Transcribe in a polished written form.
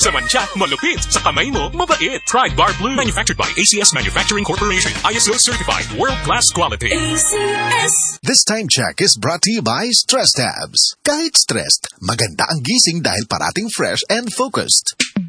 Sa mancha, malupit. Sa kamay mo, mabait. Pride Bar Blue. Manufactured by ACS Manufacturing Corporation. ISO certified. World-class quality. ACS. This time check is brought to you by Stress Tabs. Kahit stressed, maganda ang gising dahil parating fresh and focused.